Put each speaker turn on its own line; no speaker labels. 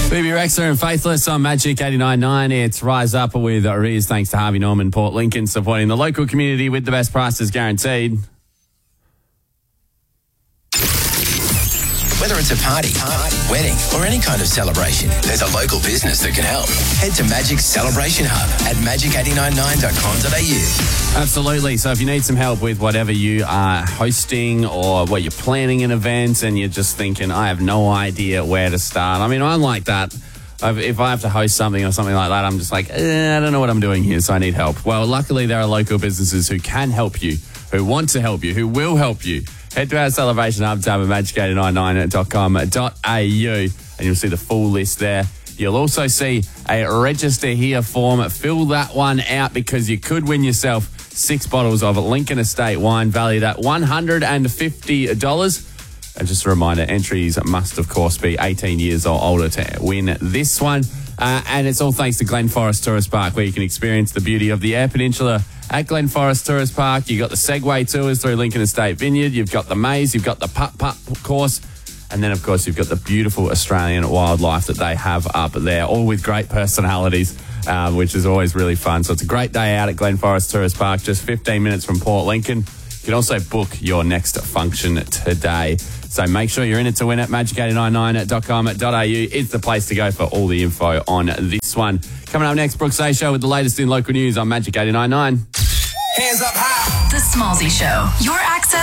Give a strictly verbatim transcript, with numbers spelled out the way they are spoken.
Phoebe Rexha and Faithless on Magic eighty-nine point nine. It's Rise Up with Riz, thanks to Harvey Norman, Port Lincoln, supporting the local community with the best prices guaranteed.
Whether it's a party, party, wedding, or any kind of celebration, there's a local business that can help. Head to Magic's Celebration Hub at magic eight nine nine dot com dot a u.
Absolutely. So if you need some help with whatever you are hosting or what you're planning an event and you're just thinking, I have no idea where to start. I mean, I'm like that. If I have to host something or something like that, I'm just like, eh, I don't know what I'm doing here, so I need help. Well, luckily there are local businesses who can help you, who want to help you, who will help you. Head to our Celebration Hub tab at magic eight nine nine dot com dot a u and you'll see the full list there. You'll also see a register here form. Fill that one out because you could win yourself six bottles of Lincoln Estate wine valued at one hundred fifty dollars. And just a reminder, entries must, of course, be eighteen years or older to win this one. Uh, and it's all thanks to Glen Forest Tourist Park, where you can experience the beauty of the Eyre Peninsula at Glen Forest Tourist Park. You've got the Segway tours through Lincoln Estate Vineyard. You've got the maze. You've got the putt-putt course. And then, of course, you've got the beautiful Australian wildlife that they have up there, all with great personalities, uh, which is always really fun. So it's a great day out at Glen Forest Tourist Park, just fifteen minutes from Port Lincoln. You can also book your next function today. So make sure you're in it to win it. magic eight nine nine dot com dot a u is the place to go for all the info on this one. Coming up next, Brooks A Show with the latest in local news on Magic eighty-nine point nine.
Hands up high.
The Smallsy Show. Your access